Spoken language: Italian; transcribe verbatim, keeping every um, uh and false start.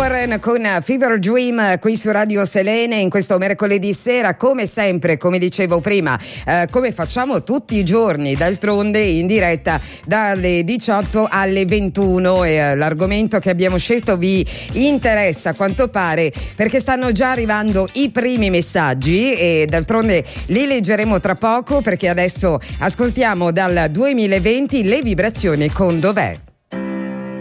Warren con Fever Dream qui su Radio Selene in questo mercoledì sera, come sempre, come dicevo prima, eh, come facciamo tutti i giorni, d'altronde in diretta dalle diciotto alle ventuno, e eh, l'argomento che abbiamo scelto vi interessa a quanto pare perché stanno già arrivando i primi messaggi e d'altronde li leggeremo tra poco, perché adesso ascoltiamo dal duemilaventi le vibrazioni con Dov'è.